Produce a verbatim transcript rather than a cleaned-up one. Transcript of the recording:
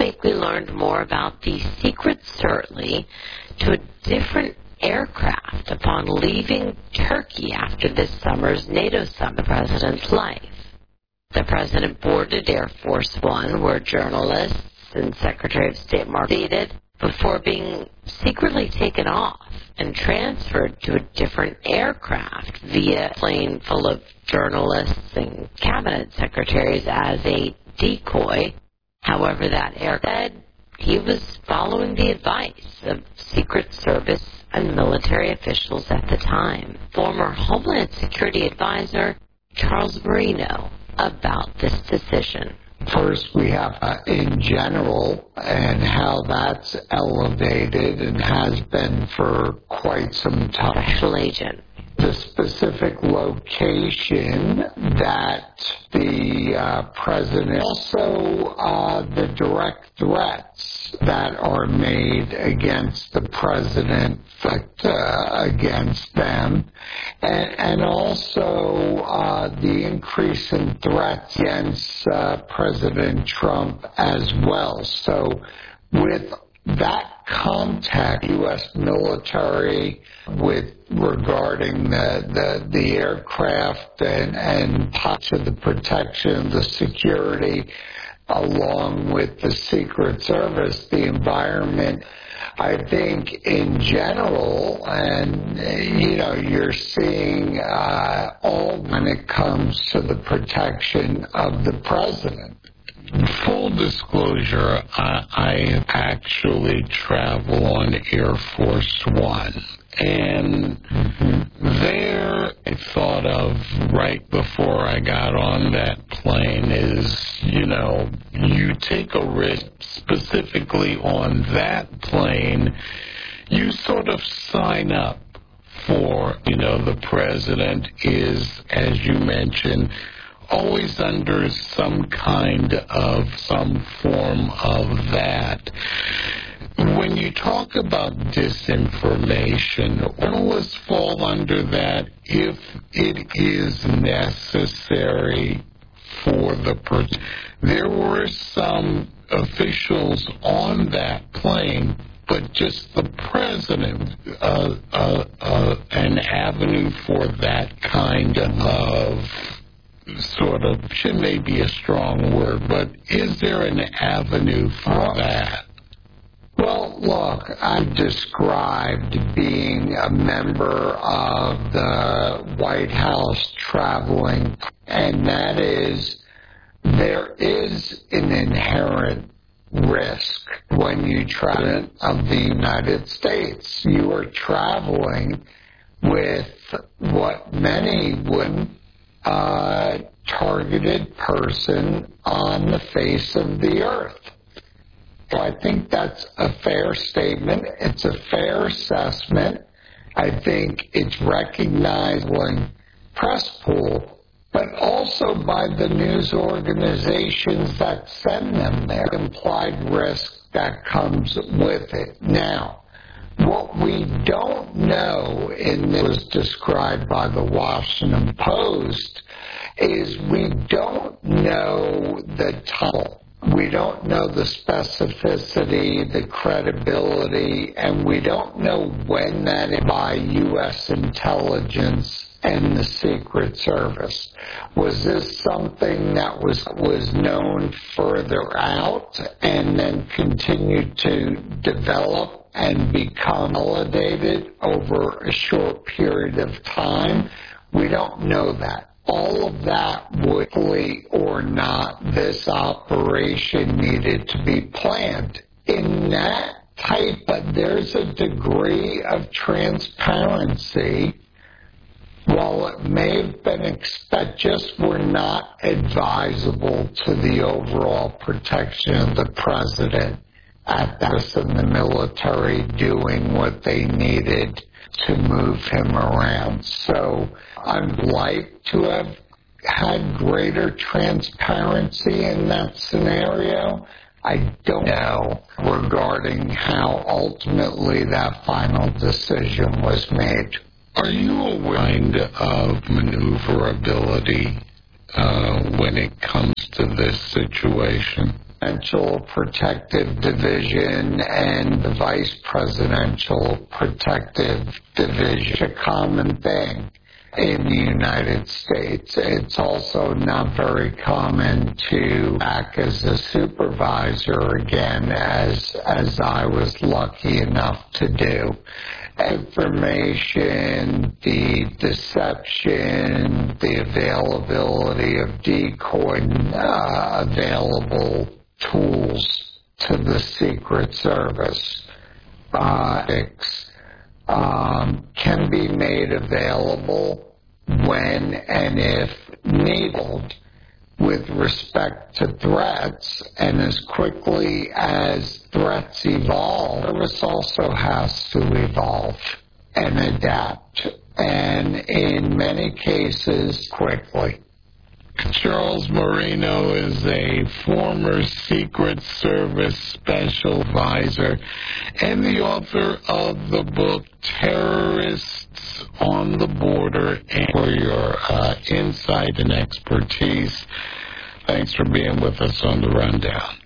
week, we learned more about the secret certainly to a different aircraft upon leaving Turkey after this summer's NATO summit, the president's life. The president boarded Air Force One, where journalists and Secretary of State Mark seated, before being secretly taken off and transferred to a different aircraft via a plane full of journalists and cabinet secretaries as a decoy. However, that air said he was following the advice of Secret Service and military officials at the time. Former Homeland Security Advisor Charles Marino about this decision. First, we have uh, in general and how that's elevated and has been for quite some time. Special agent. The specific location that the uh, president, also uh, the direct threats that are made against the president, uh, against them, and, and also uh, the increase in threats against uh, President Trump as well. So with that contact, U S military, with regarding the, the, the aircraft and, and parts of the protection, the security, along with the Secret Service, the environment, I think in general, and, you know, you're seeing uh, all when it comes to the protection of the president. Full disclosure, I, I actually travel on Air Force One. And mm-hmm. there I thought of right before I got on that plane is, you know, you take a risk specifically on that plane, you sort of sign up for, you know, the president is, as you mentioned, always under some kind of, some form of that. When you talk about disinformation, all of us fall under that if it is necessary for the person. There were some officials on that plane, but just the president, uh, uh, uh, an avenue for that kind of sort of, should may be a strong word, but is there an avenue for that? Well, look, I described being a member of the White House traveling, and that is, there is an inherent risk when you travel of the United States. You are traveling with what many would Uh, targeted person on the face of the earth. So I think that's a fair statement. It's a fair assessment. I think it's recognized in press pool, but also by the news organizations that send them there. Implied risk that comes with it. Now, what we don't know, and it was described by the Washington Post, is we don't know the tunnel. We don't know the specificity, the credibility, and we don't know when that is by U S intelligence and the Secret Service. Was this something that was was known further out and then continued to develop and become validated over a short period of time? We don't know that. All of that would, or not, this operation needed to be planned. In that type, but there's a degree of transparency. While it may have been expected, just were not advisable to the overall protection of the president at that, and the military doing what they needed to move him around. So I'd like to have had greater transparency in that scenario. I don't know regarding how ultimately that final decision was made. Are you aware of maneuverability uh, when it comes to this situation? Presidential Protective Division and the Vice Presidential Protective Division. A common thing in the United States. It's also not very common to act as a supervisor again, as as I was lucky enough to do. Information, the deception, the availability of decoy uh, available tools to the Secret Service uh, um, can be made available when and if needed with respect to threats, and as quickly as threats evolve, service also has to evolve and adapt, and in many cases, quickly. Charles Marino is a former Secret Service Special Advisor and the author of the book Terrorists on the Border, and for your uh, insight and expertise. Thanks for being with us on The Rundown.